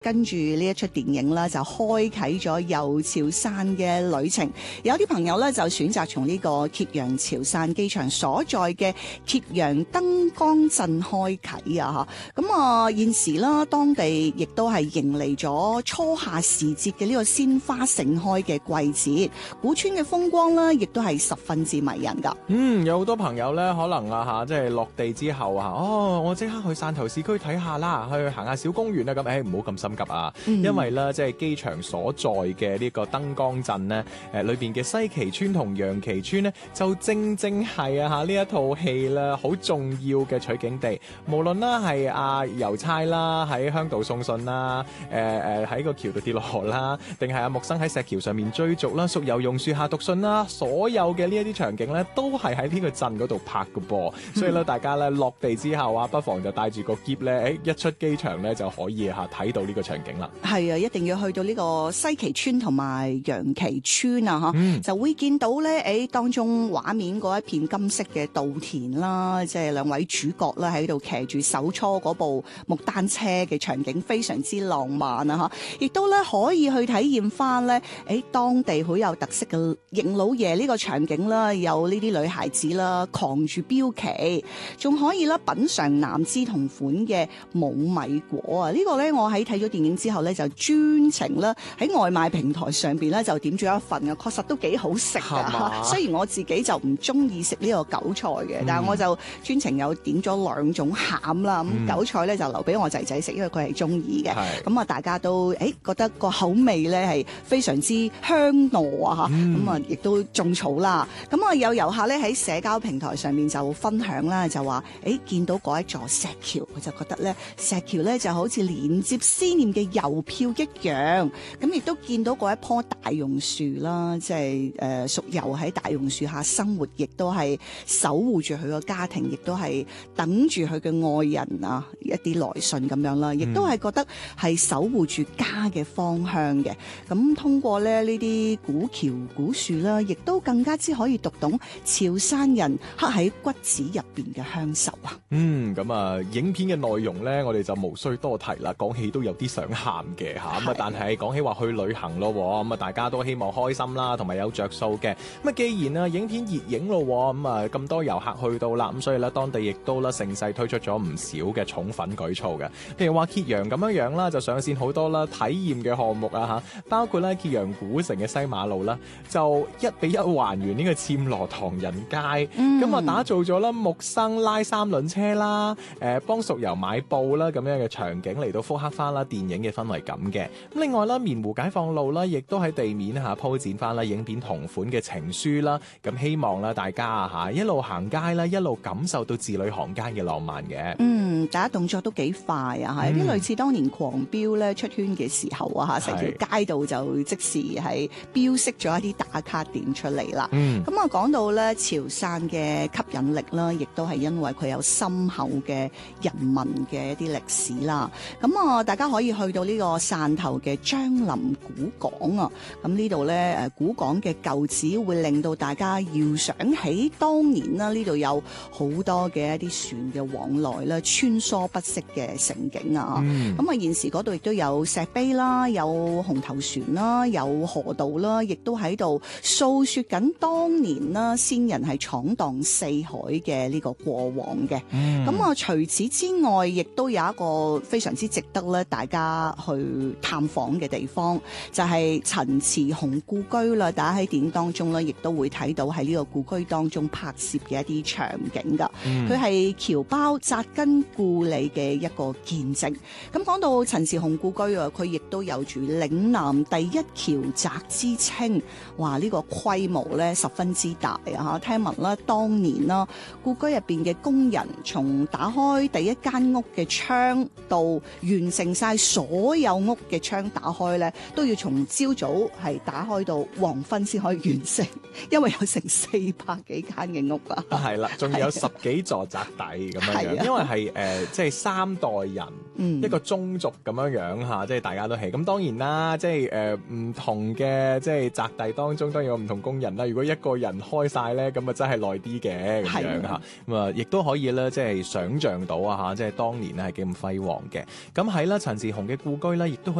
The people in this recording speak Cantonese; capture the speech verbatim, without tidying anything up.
跟住呢一出電影啦，就開啟咗遊潮汕嘅旅程。有啲朋友咧就選擇從呢個揭陽潮汕機場所在嘅揭陽燈光鎮開啟啊！嚇咁啊，現時啦，當地亦都係迎嚟咗初夏時節嘅呢個鮮花盛開嘅季節，古村嘅風光咧，亦都係十分之迷人㗎。 嗯，有好多朋友咧，可能啊嚇，即係落地之後啊，哦，我即刻去汕頭市區睇下啦，去行下小公園啊咁，誒唔好咁心急啊，嗯、因為咧即係機場所在嘅呢個燈光鎮咧，誒裏邊嘅西岐村同楊岐村咧，就正正係啊嚇呢一套戲啦，好重要嘅取景地。無論啦係阿郵差啦喺香島送信啦，誒誒喺個橋度跌落河啦，定係阿木生喺石橋上面追逐啦，淑由榕樹下讀信啦，所有嘅呢一啲場景咧，都係喺呢個鎮嗰度拍嘅噃。所以咧，大家咧落地之後啊，不妨就帶住個篋咧，誒一出機場咧就可以嚇睇到呢個場景啦。 係啊，一定要去到呢個西岐村同埋楊岐村啊，嚇、嗯，就會見到咧，誒當中畫面嗰一片金色嘅稻田啦，即係兩位主角啦喺度騎住手搓嗰部木單車嘅場景，非常之浪漫啊，嚇！亦都咧可以去體驗翻咧，誒當地好有特色嘅迎老爺呢個場景啦，有呢啲女孩子啦扛住標旗，仲可以啦品嚐南枝同款嘅冇米果啊！呢個咧我喺睇咗電影之後咧就專程啦喺外賣平台上邊咧就點咗一份啊，確實都幾好食㗎。雖然我自己就唔中意食呢個韭菜嘅，嗯、但係我就專程有點咗兩種餡啦。咁、嗯、韭菜咧就留俾我仔仔食，因為佢係中意嘅。咁啊，大家都誒覺得個口味咧係非常之香糯啊嚇。咁啊、嗯，亦都種草啦。咁啊，有遊客咧喺社交平台上面就分享啦，就話誒見到嗰一座石橋，佢就覺得咧石橋咧就好似連接思念嘅郵票一樣。咁亦都見到嗰一棵大榕樹啦，即係誒淑由喺大榕樹下生活，亦都係守護住佢個家庭，亦都係等住佢嘅愛人啊一啲來信咁樣啦，亦都係覺得係守護住家嘅方向嘅。咁通過咧呢啲古橋古樹啦，亦都更加之可以讀懂潮汕人刻喺骨子入邊嘅鄉愁啊。嗯， 咁啊，影片嘅內容咧，我哋就無需多提啦。講起都有啲想喊嘅吓，咁啊，但係講起話去旅行咯，咁啊，大家都希望開心啦，同埋有着數嘅。咁啊，既然啊影片熱映咯，咁啊咁多遊客去到啦，咁所以咧當地亦都啦盛勢推出咗唔少嘅寵粉舉措嘅。譬如話揭陽咁樣樣啦，就上線好多啦體驗嘅項目啊吓，包括咧揭陽古城嘅西馬路啦，就一比一還原呢個暹羅唐人街，咁啊、嗯、打造咗啦木生拉三輪車啦，誒幫淑由買布啦咁樣嘅場景嚟到復刻翻啦電影嘅氛圍感嘅。咁另外啦棉湖解放路啦，亦都喺地面下鋪展翻啦影片同款嘅情書啦，咁希望啦大家啊吓一路行街啦，一路感受到字裏行間嘅浪漫嘅。 嗯，大家動作都幾快啊，係有啲類似當年狂飆咧出圈嘅時候啊吓，成條街道就即時係標識咗一啲打卡點出嚟啦。咁啊講到咧潮汕嘅吸引力啦，亦都係因為佢有深厚嘅人文嘅一啲歷史啦。咁啊，大家可以去到呢個汕頭嘅樟林古港啊。咁呢度咧誒古港嘅舊址會令到大家遙想起當年啦，呢度有好多嘅一啲船嘅往來啦，穿梭不息嘅盛景啊。咁啊、嗯，現時嗰度亦都有石碑啦，有紅頭船啦，有河道啦，亦都喺度訴說緊當年啦先人係闖蕩四海嘅呢個過往嘅。咁啊、嗯，除此之外，亦都有一個非常之值得咧大家去探訪嘅地方，就係、是、陳慈鴻故居啦。大家喺電影當中咧，亦都會睇到喺呢個故居當中拍攝嘅一啲場景噶。佢係僑胞紮根故里嘅一個見證。咁講到陳慈鴻故居啊，佢亦都有住嶺南第一僑宅之稱。哇！呢、這個規模咧十分之大啊！嚇，聽聞啦，當年啦，故居入邊嘅工人從打開第一間屋嘅窗到完成晒所有屋嘅窗打開咧，都要從朝早係打開到黃昏先可以完成，因為有成四百幾間嘅屋啊！ 係啦，仲有十幾座宅邸咁樣樣，的因為係誒、呃、即係三代人、嗯、一個宗族咁樣樣嚇，即係大家都係咁。當然啦，即係誒唔同嘅即係宅邸當中，當然有唔同工人啦。如果一個人開晒咧，咁啊真係耐啲嘅咁樣嚇。咁啊，亦都可以咧，即係想像到啊嚇，即係當年咧係幾咁輝煌嘅。咁喺咧陳慈雄嘅故居咧，亦都